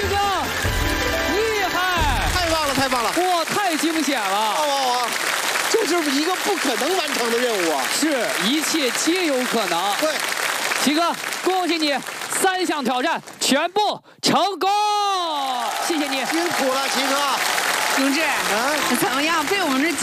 哥，厉害！ 太棒了，太棒了！ 哇，太惊险了！ 哇，这是一个不可能完成的任务啊！ 是，一切皆有可能。 对， 齐哥，恭喜你，3项挑战全部成功！谢谢你， 辛苦了，齐哥。 同志，怎么样？被我们这